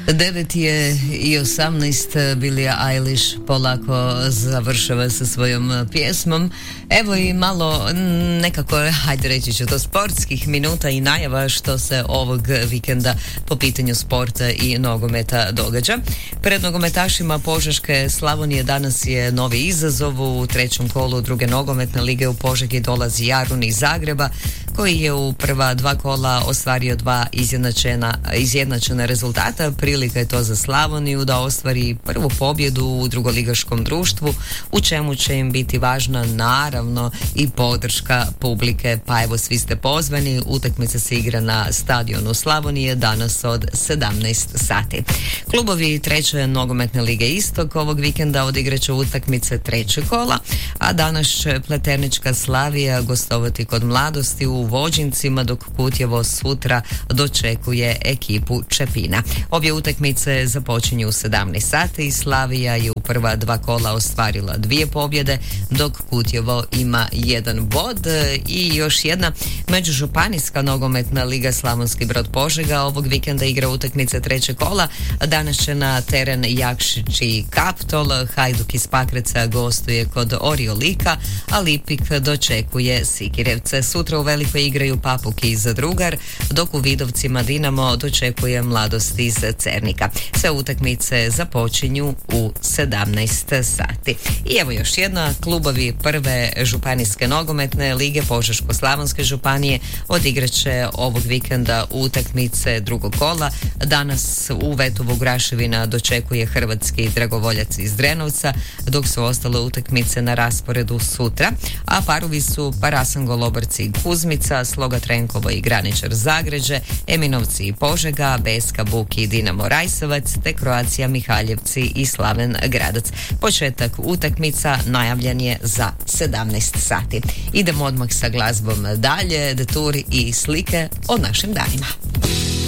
9:18, Billie Eilish polako završava sa svojom pjesmom. Evo i malo nekako, hajde reći ću to, sportskih minuta i najava što se ovog vikenda po pitanju sporta i nogometa događa. Pred nogometašima Požeške Slavonije danas je novi izazov. U trećem kolu druge nogometne lige u Požegi dolazi Jarun iz Zagreba, koji je u prva dva kola ostvario dva izjednačena rezultata. Prilika je to za Slavoniju da ostvari prvu pobjedu u drugoligaškom društvu, u čemu će im biti važna naravno i podrška publike. Pa evo, svi ste pozvani, utakmica se igra na stadionu Slavonije danas od 17 sati. Klubovi treće nogometne lige Istok ovog vikenda odigraće utakmice treće kola, a danas će Pleternička Slavija gostovati kod Mladosti u Vođincima, dok Kutjevo sutra dočekuje ekipu Čepina. Obje utakmice započinju u 17 sati i Slavija je u prva dva kola ostvarila 2 pobjede, dok Kutjevo ima 1 bod. I još jedna međužupanijska nogometna liga Slavonski Brod Požega ovog vikenda igra utakmice treće kola. Danas će na teren Jakšić i Kaptol. Hajduk iz Pakraca gostuje kod Oriolika, a Lipik dočekuje Sikirevce. Sutra u Velikoj igraju Papuk iz Drugar, dok u Vidovcima Dinamo dočekuje Mladost iz Cernika. Sve utakmice započinju u 17 sati. I evo još jedna, klubovi prve županijske nogometne lige Požeško-slavonske županije odigraće ovog vikenda utakmice drugog kola. Danas u Vetovu Graševina dočekuje Hrvatski dragovoljac iz Drenovca, dok su ostale utakmice na rasporedu sutra, a parovi su Parasan-Goloborci i Kuzmica, Sloga Trenkovo i Graničar Zagređe, Eminovci i Požega, Beska Buk i Dinamo Rajsovac, te Croatia Mihaljevci i Slaven Gradac. Početak utakmica najavljen je za 17 sati. Idemo odmah sa glazbom dalje, detour i slike o našim danima.